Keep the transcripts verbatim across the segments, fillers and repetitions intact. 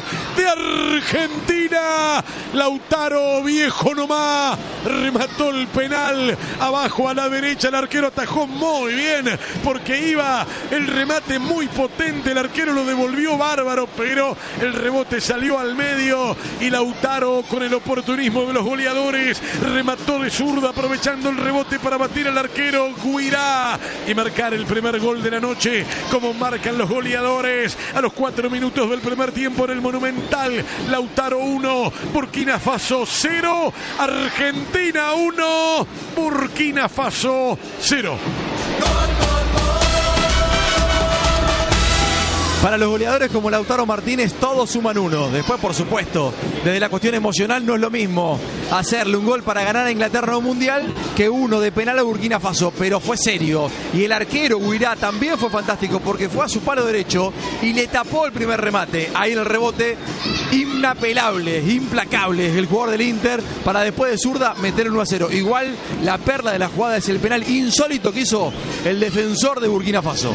de Argentina. Lautaro, viejo nomás, remató el penal abajo a la derecha. El arquero atajó muy bien porque iba el remate muy potente. El arquero lo devolvió bárbaro, pero el rebote salió al medio y Lautaro, con el oportunismo de los goleadores, remató de zurda aprovechando el rebote para batir al arquero Guirá y marcar el primer gol de la noche, como marcan los goleadores a los cuatro minutos del primer tiempo en el Monumental. Lautaro uno, Burkina Faso cero, Argentina uno, Burkina Faso cero. Para los goleadores como Lautaro Martínez, todos suman uno. Después, por supuesto, desde la cuestión emocional no es lo mismo hacerle un gol para ganar a Inglaterra un mundial que uno de penal a Burkina Faso, pero fue serio. Y el arquero Guirá también fue fantástico porque fue a su palo derecho y le tapó el primer remate. Ahí en el rebote, inapelable, implacable el jugador del Inter para después de zurda meter el uno a cero. Igual la perla de la jugada es el penal insólito que hizo el defensor de Burkina Faso.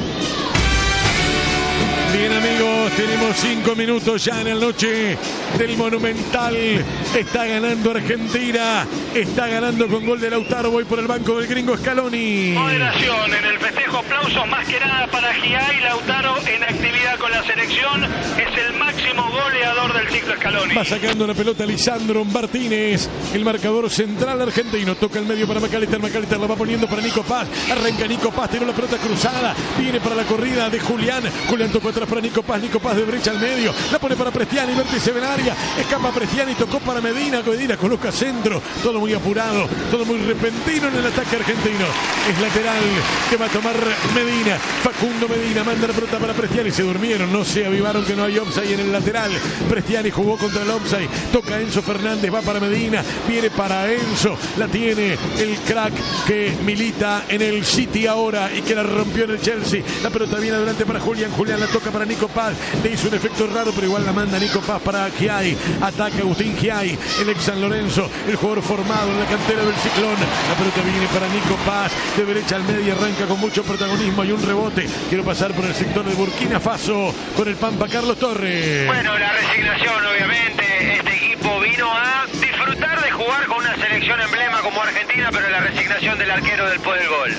Bien, amigos, tenemos cinco minutos ya en la noche del Monumental. Está ganando Argentina, está ganando con gol de Lautaro. Voy por el banco del gringo Scaloni. Moderación en el festejo, aplausos más que nada para Giai. Lautaro en actividad con la selección, es el máximo goleador del ciclo Scaloni. Va sacando la pelota Lisandro Martínez, el marcador central argentino. Toca el medio para McAllister, McAllister la va poniendo para Nico Paz. Arranca Nico Paz, tiró la pelota cruzada, viene para la corrida de Julián. Julián tocó atrás para Nico Paz, Nico Paz de brecha al medio, la pone para Prestiani, vértice en área, escapa Prestiani, tocó para Medina, Medina coloca centro, todo muy apurado, todo muy repentino en el ataque argentino. Es lateral que va a tomar Medina, Facundo Medina, manda la pelota para Prestiani, se durmieron, no se avivaron que no hay offside en el lateral. Prestiani jugó contra el offside, toca Enzo Fernández, va para Medina, viene para Enzo, la tiene el crack que milita en el City ahora y que la rompió en el Chelsea. La pelota viene adelante para Julián, Julián la toca para Nico Paz, le hizo un efecto raro, pero igual la manda Nico Paz para Giai. Ataca Agustín Giai, el ex San Lorenzo, el jugador formado en la cantera del Ciclón. La pelota viene para Nico Paz, de derecha al medio, arranca con mucho protagonismo y un rebote. Quiero pasar por el sector de Burkina Faso con el Pampa Carlos Torres. Bueno, la resignación, obviamente. Este equipo vino a disfrutar de jugar con una selección emblema como Argentina, pero la resignación del arquero después del gol.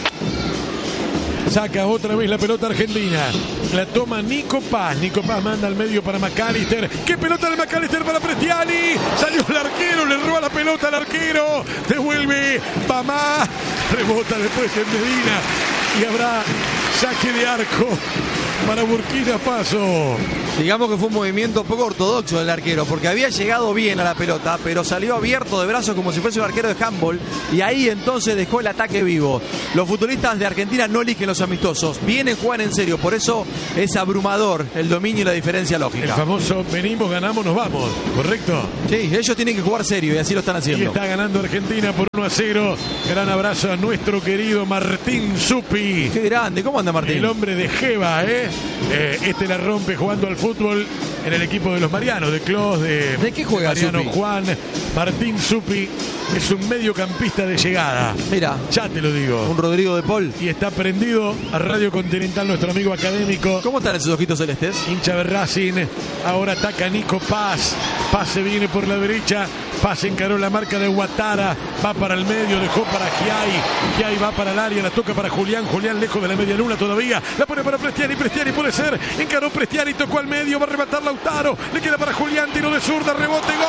Saca otra vez la pelota argentina. La toma Nico Paz. Nico Paz manda al medio para McAllister. ¡Qué pelota de McAllister para Prestiani! Salió el arquero, le roba la pelota al arquero. Devuelve Pamá. Rebota después en Medina. Y habrá saque de arco para Burkina Faso. Digamos que fue un movimiento poco ortodoxo del arquero, porque había llegado bien a la pelota, pero salió abierto de brazos como si fuese un arquero de handball, y ahí entonces dejó el ataque vivo. Los futbolistas de Argentina no eligen los amistosos, vienen, juegan en serio, por eso es abrumador el dominio y la diferencia lógica. El famoso venimos, ganamos, nos vamos, ¿correcto? Sí, ellos tienen que jugar serio y así lo están haciendo. Y está ganando Argentina por uno a cero. Gran abrazo a nuestro querido Martín Zuppi. Qué grande, ¿cómo anda Martín? El hombre de Jeva, ¿eh? eh este la rompe jugando al fútbol en el equipo de los Marianos, de Clos, de, ¿De qué juega Mariano Zuppi? Juan. Martín Zuppi es un mediocampista de llegada. Mira, ya te lo digo. Un Rodrigo de Paul. Y está prendido a Radio Continental, nuestro amigo académico. ¿Cómo están esos ojitos celestes? Hincha de Racing. Ahora ataca Nico Paz. Paz se viene por la derecha. Paz encaró la marca de Ouattara. Va para el medio, dejó para Giai. Giai va para el área, la toca para Julián. Julián lejos de la media luna todavía. La pone para Prestiani. Prestiani puede ser. Encaró Prestiani, tocó al medio. Va a rematar Lautaro. Le queda para Julián. Tiro de zurda, rebote. ¡Gol!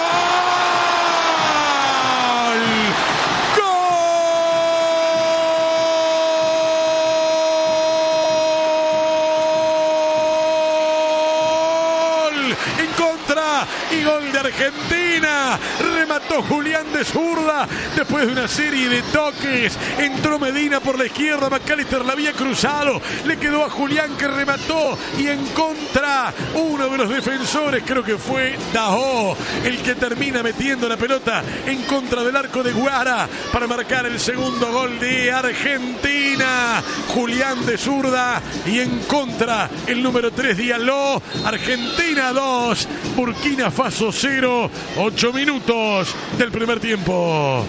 Y gol de Argentina. Remató Julián de zurda. Después de una serie de toques, entró Medina por la izquierda. McAllister la había cruzado. Le quedó a Julián que remató. Y en contra, uno de los defensores, creo que fue Daho, el que termina metiendo la pelota en contra del arco de Guara para marcar el segundo gol de Argentina. Julián de zurda. Y en contra, el número tres, Diallo. Argentina dos, Burkina Faso cero, ocho minutos del primer tiempo.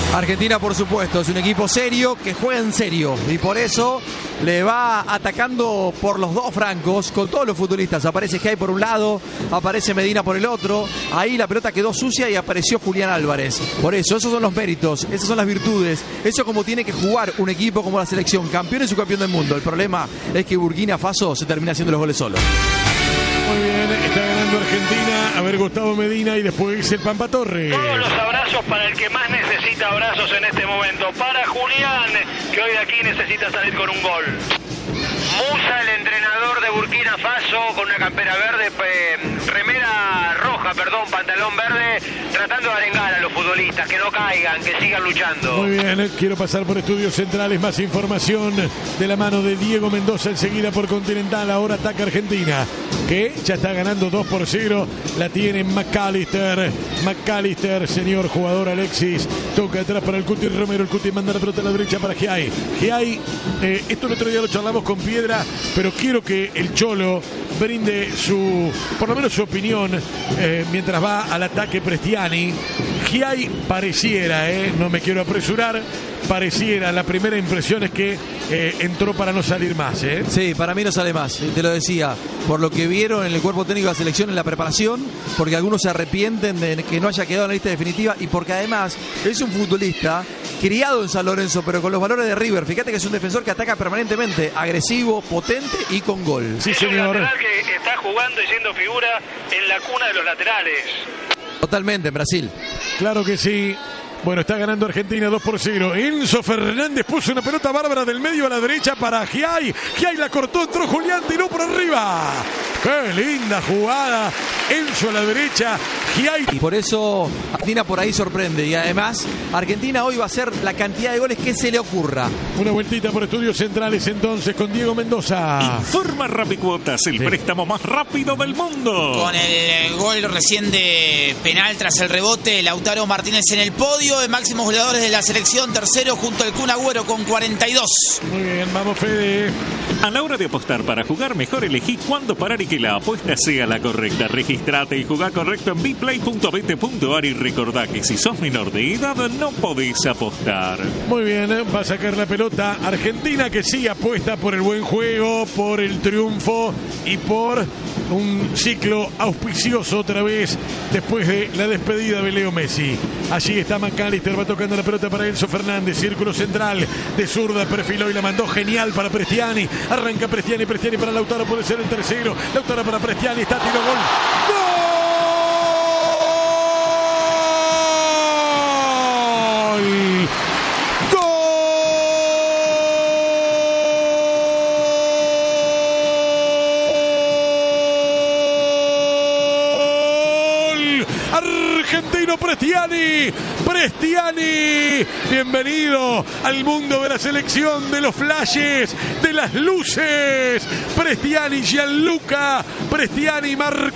Argentina, por supuesto, es un equipo serio que juega en serio y por eso le va atacando por los dos francos con todos los futbolistas. Aparece Giai por un lado, aparece Medina por el otro. Ahí la pelota quedó sucia y apareció Julián Álvarez. Por eso, esos son los méritos, esas son las virtudes. Eso es como tiene que jugar un equipo como la selección, campeón y subcampeón del mundo. El problema es que Burkina Faso se termina haciendo los goles solo. Muy bien, está ganando Argentina. A ver, Gustavo Medina y después el Pampa Torre. Todos los abrazos para el que más necesita abrazos en este momento. Para Julián, que hoy de aquí necesita salir con un gol. Musa, el entrenador de Burkina Faso, con una campera verde, eh, remera roja, perdón, pantalón verde, tratando de arengar a los futbolistas, que no caigan, que sigan luchando. Muy bien, quiero pasar por Estudios Centrales, más información de la mano de Diego Mendoza, enseguida por Continental. Ahora ataca Argentina, que ya está ganando dos por cero, la tiene McAllister. McAllister, señor jugador Alexis, toca atrás para el Cuti Romero, el Cuti manda la pelota a la derecha para Giai. Giai, eh, esto el otro día lo charlamos con Piedra, pero quiero que el Cholo brinde su, por lo menos su opinión, eh, mientras va al ataque Prestiani. Giai pareciera, eh, no me quiero apresurar, pareciera, la primera impresión es que eh, entró para no salir más. ¿eh? Sí, para mí no sale más, te lo decía, por lo que vieron en el cuerpo técnico de la selección en la preparación, porque algunos se arrepienten de que no haya quedado en la lista definitiva y porque además es un futbolista criado en San Lorenzo, pero con los valores de River. Fíjate que es un defensor que ataca permanentemente, agresivo, potente y con gol. Sí, es señor. un lateral que está jugando y siendo figura en la cuna de los laterales. Totalmente, en Brasil. Claro que sí. Bueno, está ganando Argentina dos por cero. Enzo Fernández puso una pelota bárbara del medio a la derecha para Giai. Giai la cortó, entró Julián, tiró por arriba. ¡Qué linda jugada! Enzo a la derecha, Giai. Y por eso Argentina por ahí sorprende. Y además, Argentina hoy va a hacer la cantidad de goles que se le ocurra. Una vueltita por Estudios Centrales entonces con Diego Mendoza. Informa Rapicuotas, el Sí. préstamo más rápido del mundo. Con el gol recién de penal tras el rebote, Lautaro Martínez en el podio de máximos goleadores de la selección, tercero junto al Kun Agüero con cuarenta y dos. Muy bien, vamos Fede. A la hora de apostar para jugar, mejor elegí cuándo parar y que la apuesta sea la correcta. Registrate y jugá correcto en biplay punto vete punto ar y recordá que si sos menor de edad no podés apostar. Muy bien, va a sacar la pelota Argentina, que sí apuesta por el buen juego, por el triunfo y por un ciclo auspicioso otra vez después de la despedida de Leo Messi. Allí está McAllister, va tocando la pelota para Enzo Fernández, círculo central de zurda, perfiló y la mandó genial para Prestiani. Arranca Prestiani, Prestiani para Lautaro, puede ser el tercero. Lautaro para Prestiani, está tiro, gol. ¡Gol! Argentino Prestiani, Prestiani, bienvenido al mundo de la selección, de los flashes, de las luces. Prestiani, Gianluca Prestiani marcó